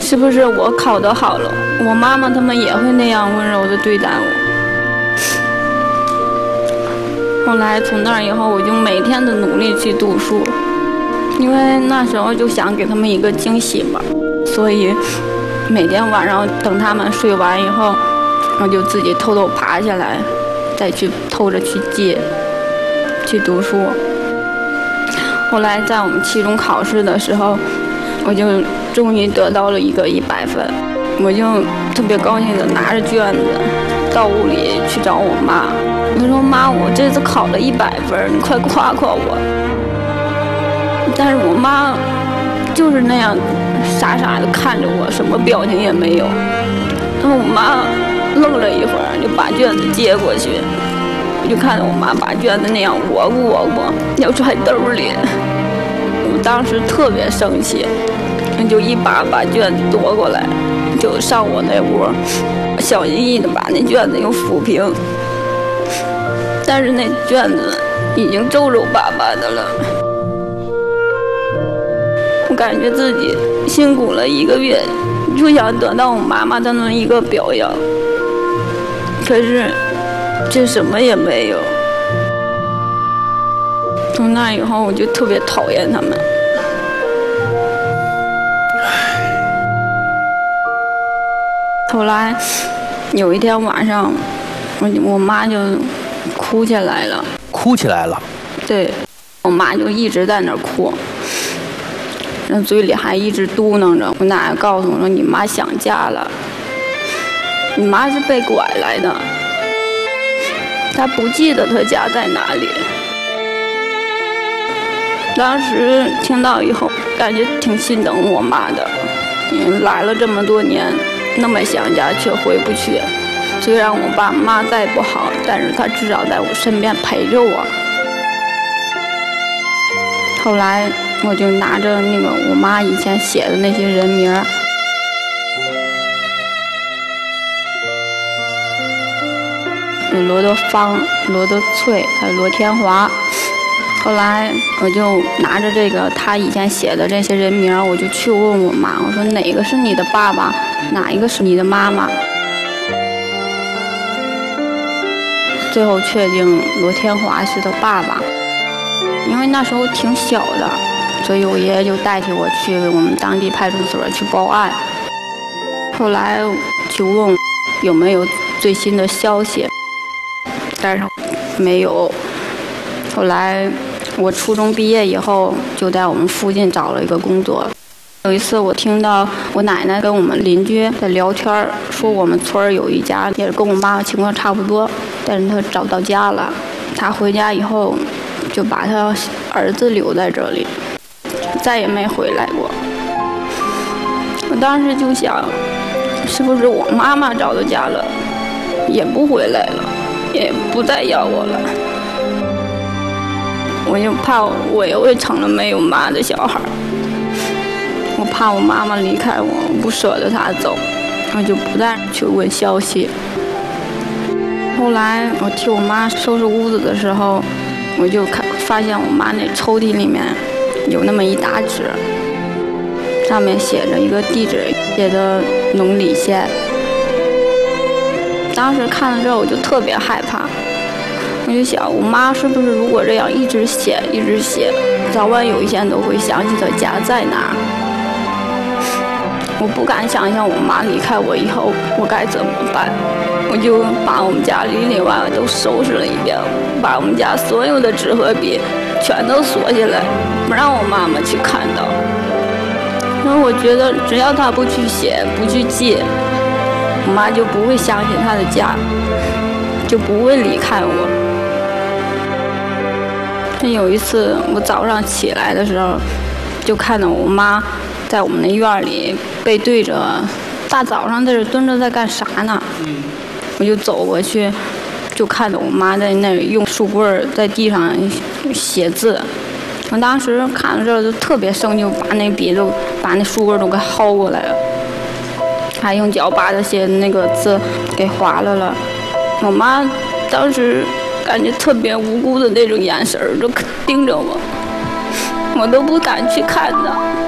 是不是我考得好了，我妈妈他们也会那样温柔的对待我。后来从那儿以后，我就每天的努力去读书，因为那时候就想给他们一个惊喜嘛，所以每天晚上等他们睡完以后，我就自己偷偷爬下来，再去偷着去借去读书。后来在我们期中考试的时候，我就终于得到了一个100分，我就特别高兴的拿着卷子到屋里去找我妈，我说妈，我这次考了100分，你快夸夸我。但是我妈就是那样傻傻的看着我，什么表情也没有。然后我妈愣了一会儿，就把卷子接过去，我就看到我妈把卷子那样窝过，要揣兜里。我当时特别生气，就一把卷子夺过来，就上我那屋，小心翼翼的把那卷子又抚平。但是那卷子已经皱皱巴巴的了，我感觉自己辛苦了1个月，就想得到我妈妈的那一个表扬，可是这什么也没有。从那以后，我就特别讨厌他们。后来有一天晚上，我妈就哭起来了。 哭起来了？ 对，我妈就一直在那儿哭，那嘴里还一直嘟囔着。我奶奶告诉我说：“你妈想家了，你妈是被拐来的，她不记得她家在哪里。”当时听到以后，感觉挺心疼我妈的，因为来了这么多年，那么想家却回不去。虽然我爸妈再不好，但是他至少在我身边陪着我。后来我就拿着那个我妈以前写的那些人名，有罗德芳、罗德翠，还有罗天华。后来我就拿着这个他以前写的这些人名，我就去问我妈，我说哪个是你的爸爸，哪一个是你的妈妈？最后确定罗天华是他爸爸。因为那时候挺小的，所以我爷爷就带起我去我们当地派出所去报案。后来去问有没有最新的消息，但是没有。后来我初中毕业以后，就在我们附近找了一个工作。有一次我听到我奶奶跟我们邻居在聊天，说我们村有一家也是跟我妈妈情况差不多，但是她找到家了。她回家以后就把她儿子留在这里，再也没回来过。我当时就想，是不是我妈妈找到家了，也不回来了，也不再要我了。我就怕我也会成了没有妈的小孩，我怕我妈妈离开我，不舍得她走，我就不再去问消息。后来我替我妈收拾屋子的时候，我就发现我妈那抽屉里面有那么一沓纸，上面写着一个地址，写的农里县。当时看了之后我就特别害怕，我就想我妈是不是如果这样一直写，早晚有一天都会想起她家在哪儿。我不敢想象我妈离开我以后我该怎么办，我就把我们家里里外外都收拾了一遍，把我们家所有的纸和笔全都锁起来，不让我妈妈去看到。因为我觉得只要她不去写，不去记，我妈就不会想起她的家，就不会离开我。有一次我早上起来的时候，就看到我妈在我们那院里背对着，大早上在这蹲着在干啥呢？我就走过去，就看到我妈在那用书棍在地上写字。我当时看到这就特别生气，把那笔都把那书棍都给薅过来了，还用脚把这些那个字给划了。我妈当时感觉特别无辜的那种眼神就盯着我，我都不敢去看她。